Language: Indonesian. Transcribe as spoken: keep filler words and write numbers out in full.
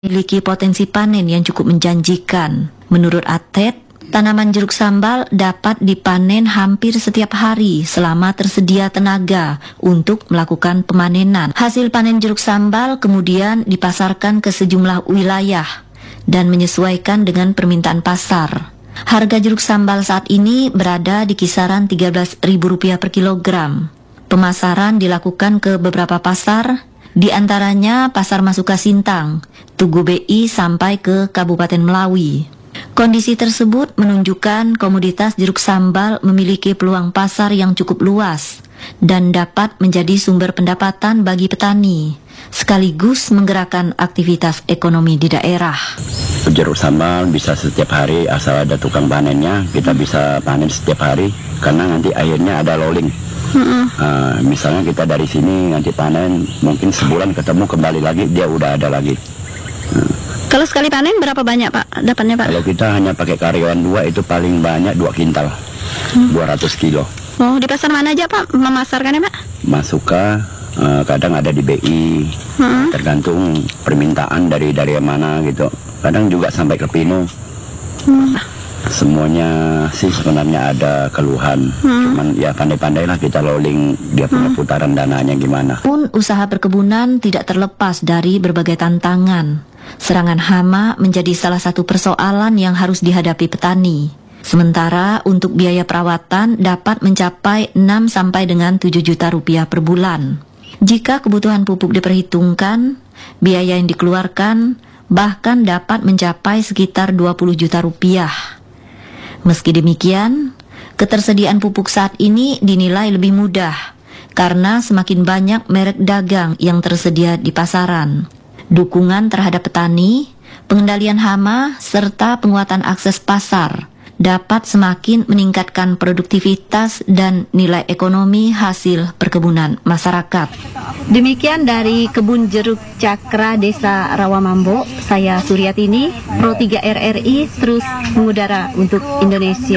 memiliki potensi panen yang cukup menjanjikan. Menurut Atet, tanaman jeruk sambal dapat dipanen hampir setiap hari selama tersedia tenaga untuk melakukan pemanenan. Hasil panen jeruk sambal kemudian dipasarkan ke sejumlah wilayah dan menyesuaikan dengan permintaan pasar. Harga jeruk sambal saat ini berada di kisaran tiga belas ribu rupiah per kilogram. Pemasaran dilakukan ke beberapa pasar, di antaranya Pasar Masuka Sintang, Tugu B I sampai ke Kabupaten Melawi. Kondisi tersebut menunjukkan komoditas jeruk sambal memiliki peluang pasar yang cukup luas dan dapat menjadi sumber pendapatan bagi petani, sekaligus menggerakkan aktivitas ekonomi di daerah. Jeruk sambal bisa setiap hari asal ada tukang panennya, kita bisa panen setiap hari karena nanti akhirnya ada rolling. Mm-hmm. Uh, misalnya kita dari sini nanti panen, mungkin sebulan ketemu kembali lagi dia udah ada lagi. Uh. Kalau sekali panen berapa banyak Pak dapatnya Pak? Kalau kita hanya pakai karyawan dua itu paling banyak dua kintal, hmm. dua ratus kilo. Oh, di pasar mana aja Pak memasarkannya Pak? Masuka, uh, kadang ada di B I, hmm. tergantung permintaan dari dari mana gitu. Kadang juga sampai ke Pino. Hmm. Semuanya sih sebenarnya ada keluhan, hmm. cuman ya pandai-pandailah kita rolling dia punya hmm. putaran dananya gimana. Pun usaha perkebunan tidak terlepas dari berbagai tantangan. Serangan hama menjadi salah satu persoalan yang harus dihadapi petani. Sementara untuk biaya perawatan dapat mencapai enam sampai dengan tujuh juta rupiah per bulan. Jika kebutuhan pupuk diperhitungkan, biaya yang dikeluarkan bahkan dapat mencapai sekitar dua puluh juta rupiah. Meski demikian, ketersediaan pupuk saat ini dinilai lebih mudah karena semakin banyak merek dagang yang tersedia di pasaran. Dukungan terhadap petani, pengendalian hama, serta penguatan akses pasar dapat semakin meningkatkan produktivitas dan nilai ekonomi hasil perkebunan masyarakat. Demikian dari Kebun Jeruk Cakra Desa Rawamambo, saya Suryatini, Pro tiga R R I terus mengudara untuk Indonesia.